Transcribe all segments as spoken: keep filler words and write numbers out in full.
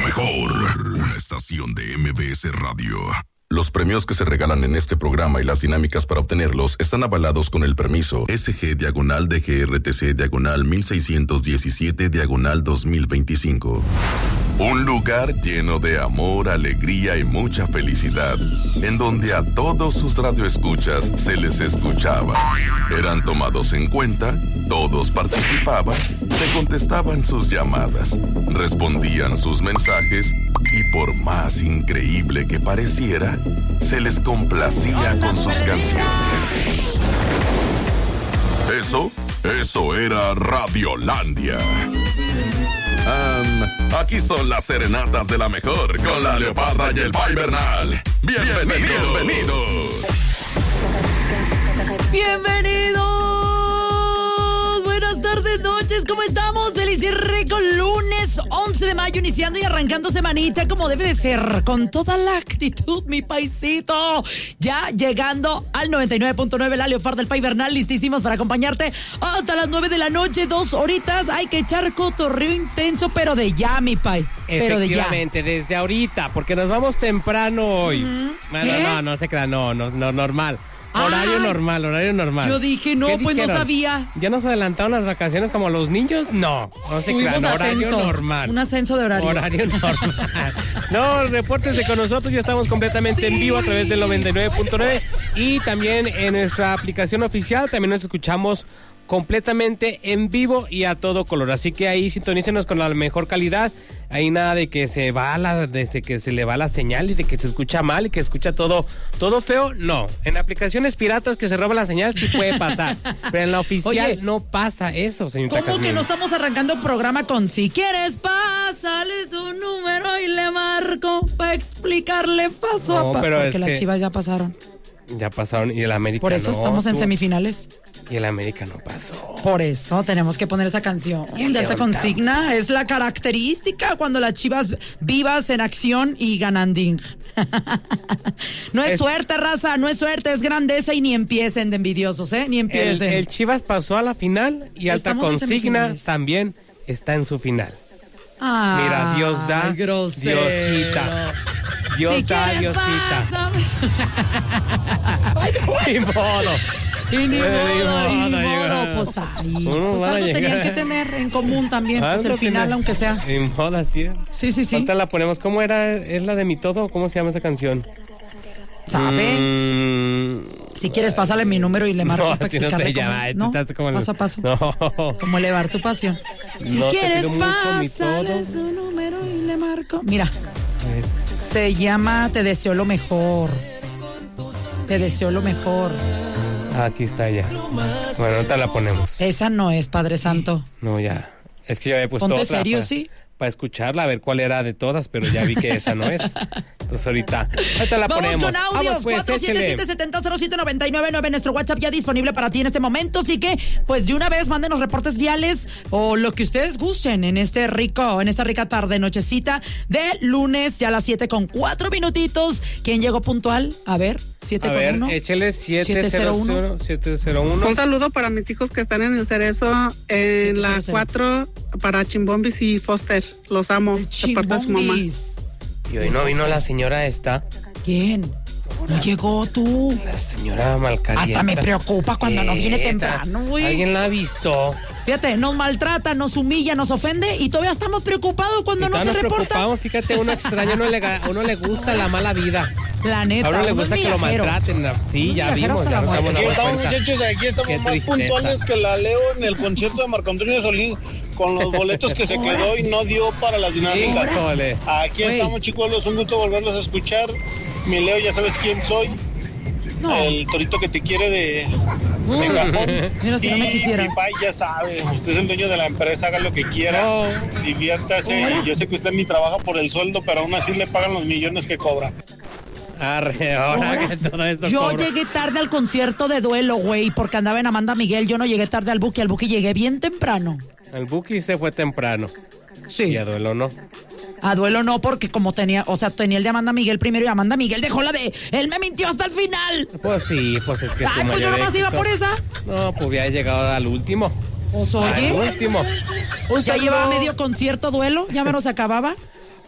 mejor, una estación de M B S Radio. Los premios que se regalan en este programa y las dinámicas para obtenerlos están avalados con el permiso S G diagonal de G R T C diagonal mil seiscientos diecisiete diagonal dos mil veinticinco. Un lugar lleno de amor, alegría y mucha felicidad, en donde a todos sus radioescuchas se les escuchaba. Eran tomados en cuenta, todos participaban, se contestaban sus llamadas, respondían sus mensajes y por más increíble que pareciera, se les complacía con sus canciones. Eso, eso era Radiolandia. Um, aquí son las serenatas de la mejor con la Leoparda y el Pai Bernal. Bienvenidos. Bienvenidos. Bienvenidos. Buenas tardes, noches. ¿Cómo estamos? Feliz y rico lunes once de mayo, iniciando y arrancando semanita como debe de ser, con toda la actitud, mi paisito. Ya llegando al noventa y nueve punto nueve, la Leoparda del Pai Bernal, listísimos para acompañarte hasta las nueve de la noche, dos horitas. Hay que echar cotorreo intenso, pero de ya, mi Pai. Pero de ya. Efectivamente, desde ahorita, porque nos vamos temprano hoy. Uh-huh. No, no, no, no se crea, no, no, no, normal. Horario Ay, normal, horario normal. Yo dije, no, pues dijeron? No sabía. ¿Ya nos adelantaron las vacaciones como los niños? No, no se crean, horario normal. Un ascenso de horario. Horario normal. No, repórtense con nosotros, ya estamos completamente sí. en vivo a través del noventa y nueve punto nueve y también en nuestra aplicación oficial, también nos escuchamos completamente en vivo y a todo color, así que ahí sintonícenos con la mejor calidad. Ahí nada de que se va la, de que se le va la señal y de que se escucha mal y que escucha todo, todo feo, no. En aplicaciones piratas que se roba la señal sí puede pasar, pero en la oficial Oye, no pasa eso, señorita ¿Cómo Casmín? Que no estamos arrancando el programa con si quieres pásale tu número y le marco para explicarle paso no, a paso? Pero porque es las que Chivas ya pasaron. Ya pasaron y el América Por eso no, estamos en tú. semifinales. Y el América no pasó. Por eso tenemos que poner esa canción de alta consigna. Es la característica cuando las Chivas vivas en acción y ganandín. No es, es suerte, raza, no es suerte, es grandeza y ni empiecen de envidiosos, ¿eh? Ni empiecen. El, el Chivas pasó a la final y alta estamos consigna también está en su final. Ah, mira, Dios da, grosero. Dios quita. Dios si da, Dios quita. Ni modo. Y ni modo, y ni modo, pues ahí, pues algo tenían que tener en común también, pues el final, aunque sea. Ni modo, así. Sí, sí, sí. Ahorita la ponemos, ¿cómo era? ¿Es la de Mi Todo? ¿Cómo se llama esa canción? ¿Sabe? Mm, si quieres, pásale mi número y le marco no, para si explicarle no, cómo, ¿no? Como paso a paso. No. Como elevar tu pasión. Si no quieres, pásale su número y le marco. Mira, se llama Te deseo lo mejor. Te deseo lo mejor. Aquí está ya. Bueno, ahorita la ponemos. Esa no es, Padre Santo. No, ya. Es que yo había puesto Ponte otra serio, para, sí. Para escucharla, a ver cuál era de todas, pero ya vi que esa no es. Entonces ahorita, ahorita la Vamos ponemos. Con audios, Vamos pues, cuatro siete siete, siete cero cero siete nueve nueve nueve, nuestro WhatsApp ya disponible para ti en este momento, así que pues de una vez mándenos reportes viales o lo que ustedes gusten en este rico, en esta rica tarde, nochecita de lunes, ya a las siete con cuatro minutitos. ¿Quién llegó puntual? A ver, siete a con ver, uno. échele siete cero uno. siete cero uno. Un saludo para mis hijos que están en el Cerezo, en siete cero cero. La cuatro, para Chimbombis y Foster. Los amo, de parte de su mamá. Y hoy no vino la señora esta. ¿Quién? No llegó tú. La señora malcarienta. Hasta me preocupa cuando no viene temprano, güey. ¿Alguien la ha visto? Fíjate, nos maltrata, nos humilla, nos ofende y todavía estamos preocupados cuando no se reporta. Fíjate, uno extraño, uno le, a uno le gusta la mala vida. La neta. A uno le uno gusta que lo maltraten. Sí, ya vimos, ya nos damos Aquí la estamos, cuenta. muchachos, aquí estamos más puntuales que la Leo en el concierto de Marco Antonio Solís con los boletos que se quedó y no dio para las dinámicas. Aquí Wey. estamos, chicos, un gusto volverlos a escuchar. Mi Leo, ya sabes quién soy. No. El torito que te quiere de, de cajón. Mira, si y no me quisieras. mi pai ya sabe, usted es el dueño de la empresa, haga lo que quiera, no. diviértase. ¿Ahora? Yo sé que usted ni trabaja por el sueldo, pero aún así le pagan los millones que cobra. Arre, ahora, ahora que todo eso yo cobro. llegué tarde al concierto de Duelo, güey, porque andaba en Amanda Miguel. Yo no llegué tarde al Buki, al Buki llegué bien temprano. El Buki se fue temprano. Sí. Y a Duelo no. A Duelo no, porque como tenía, o sea, tenía el de Amanda Miguel primero y Amanda Miguel dejó la de él me mintió hasta el final. Pues sí, pues es que Ay, pues yo nomás iba por esa. No, pues hubiera llegado al último. Pues oye. Al último. Un ya llevaba medio concierto Duelo, ya menos se acababa.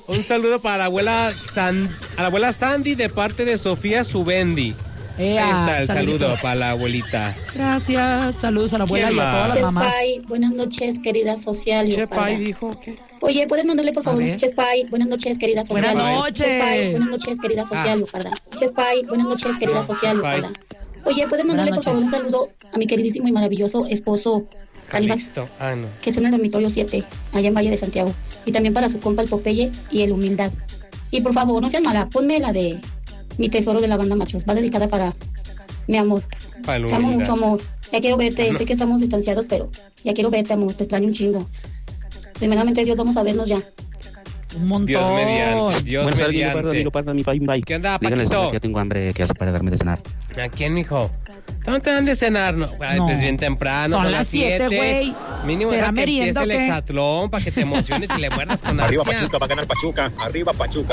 Un saludo para la abuela San, a la abuela Sandy de parte de Sofía Subendi. Ea, Ahí está el saluditos. saludo para la abuelita. Gracias, saludos a la abuela y a todas las Chef mamás. Pai, buenas noches, querida social. Chef Pai dijo que... Oye, ¿puedes mandarle por favor A un ver. Chef Pai? Buenas noches, querida social. Buenas noches. Chef Pai, buenas noches, querida social, Luparda. Chef Pai, buenas noches, querida social, Pai. Luparda. Oye, ¿puedes mandarle por favor un saludo a mi queridísimo y maravilloso esposo Caníbal, Calixto. Ah, no. que está en el dormitorio siete, allá en Valle de Santiago? Y también para su compa el Popeye y el Humildad. Y por favor, no seas mala, ponme la de Mi tesoro de la banda Machos. Va dedicada para mi amor. Para el Te amo Humildad. mucho, amor. Ya quiero verte. Sé que estamos distanciados, pero ya quiero verte, amor. Te extraño un chingo. Primeramente, Dios, vamos a vernos ya. Un montón. Dios mediante. Dios Buenas tardes, mediante. mi Luparda, mi Pai, mi Pai. ¿Qué onda, Díganle Paquito? que yo tengo hambre, que hace para darme de cenar. ¿A quién, mijo? ¿Dónde te dan de cenar? No, ay, No. pues bien temprano. Son Son, las siete, güey. Mínimo ¿Será deja que merienda empiece o el qué? hexatlón para que te emociones y le muerdas con Arriba ansias. Pachuca, va a ganar Pachuca. Arriba Pachuca.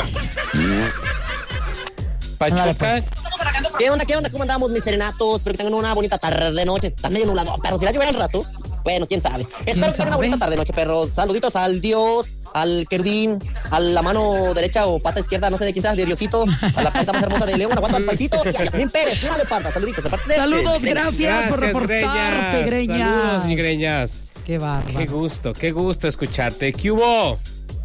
Ándale, Pachuca. pues. ¿Qué onda, qué onda? ¿Cómo andamos, mis serenatos? Espero que tengan una bonita tarde, noche. Está medio nublado, pero si va a llover al rato. Bueno, quién sabe. Espero que tengan una sabe? bonita tarde, noche, perros. Saluditos al Dios, al querubín, a la mano derecha o pata izquierda, no sé de quién sea, de Diosito, a la planta más hermosa de León, Guanajuato, al paisito y a Yasmín Pérez, la Leoparda. Saluditos, de parte de... Saludos, de- gracias, por reportarte, Greñas. Saludos, mi Greñas. Qué bárbaro. Qué gusto, qué gusto escucharte. ¿Qué hubo?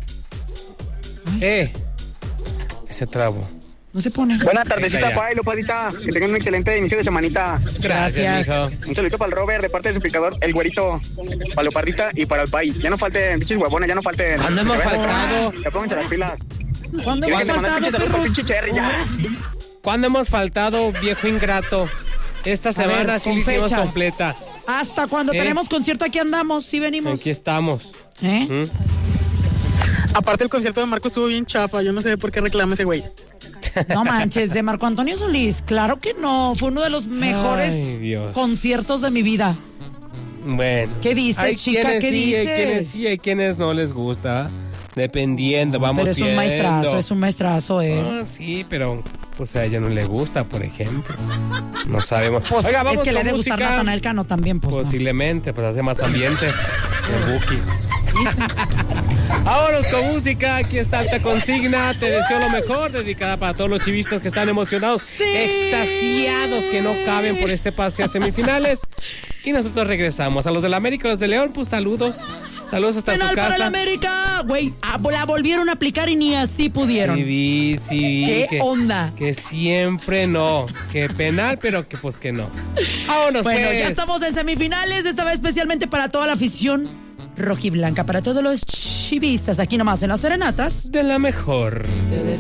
Eh, ese trabo. No se pone. Buena Venga, tardecita, ya. Pai, Lopadita. Que tengan un excelente inicio de semanita. Gracias, Gracias. mijo. Un saludito para el Robert de parte del suplicador, el güerito, para Leopardita y para el Pai. Ya no falten pinches huevones, ya no falten. ¿Cuándo hemos Que se vayan. faltado? Ya pónganse las pilas. ¿Cuándo Quieren hemos que te manden faltado, pinches saludos por perros? pinche Cherry, ya. ¿Cuándo hemos faltado, viejo ingrato? Esta semana ver, sí con la hicimos fechas. completa. Hasta cuando ¿Eh? tenemos concierto aquí andamos, sí venimos. Aquí estamos. ¿Eh? ¿Mm? Aparte el concierto de Marco estuvo bien chafa, yo no sé por qué reclama ese güey. No manches, de Marco Antonio Solís. Claro que no, fue uno de los mejores Ay, Dios. conciertos de mi vida. Bueno. ¿Qué dices, Hay chica? quienes ¿Qué sí, dices? Hay quienes sí, hay quienes no les gusta. Dependiendo, vamos Pero es un viendo. maestrazo, es un maestrazo, eh. Ah, sí, pero pues a ella no le gusta, por ejemplo. No sabemos. Pues Oiga, es vamos que le con debe gustar música. Natanael Cano también, pues. ¿no? Posiblemente, pues hace más ambiente. El Buki. Vámonos con música. Aquí está Alta Consigna. Te deseo lo mejor. Dedicada para todos los chivistas que están emocionados, Sí. extasiados, que no caben por este pase a semifinales. Y nosotros regresamos. A los del América, a los de León, pues saludos. Saludos hasta Penal su para el casa. América. Güey, ah, la volvieron a aplicar y ni así pudieron. Sí, vi, sí, vi ¿Qué que, onda? Que siempre no. Que penal, pero que pues que no. Vámonos, Bueno, pues. ya estamos en semifinales, esta vez especialmente para toda la afición rojiblanca, para todos los chivistas aquí nomás en las serenatas. De la mejor. Te